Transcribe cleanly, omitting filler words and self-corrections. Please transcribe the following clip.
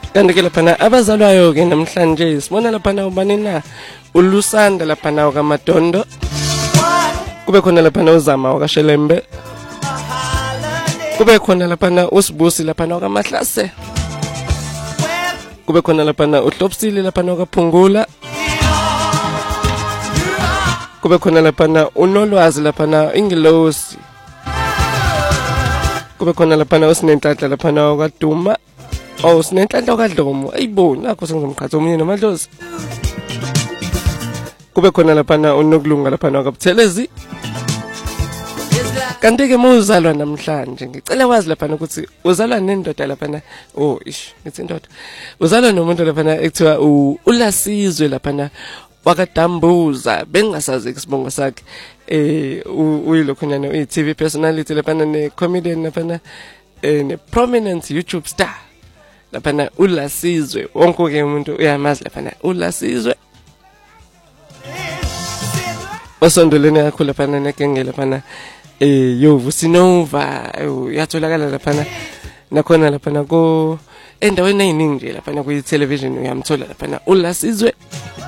kanti ke laphana abazalwayo ke namhlanje sibona laphana ubani na uLusanda laphana kaMadondo, kube khona laphana uZama wakashelembe, kube khona laphana uSibusi laphana kaMahlase, kube khona laphana uHlopsile laphana kaPhungula, kube khona laphana uNolwazi laphana Ingilosi, kube khona laphana uSinenhlanhla laphana kaDuma, Sinenhlanhla kaDlomo, ayiboni nakho sengizomqhatha omunye noMadlozi, kube khona laphana uNokulunga laphana kaButhelezi. Kanti ke mawuzalwa namhlanje ngicela wazi laphana ukuthi uzalwa nendoda laphana ngithi indoda uzalwa nomuntu laphana ekuthiwa uLasizwe laphana wakadambuza, bengasazi isibongo sakhe, uyilokhonyana uyi-TV personality laphana ne-comedian laphana ne-prominent YouTube star laphana uLasizwe. Wonke ke umuntu uyamazi laphana uLasizwe, osondelene kakhulu laphana negenge laphana Vusinova, yatholakala laphana nakhona laphana endaweni eyiningi nje laphana kuyi-television uyamthola laphana uLasizwe.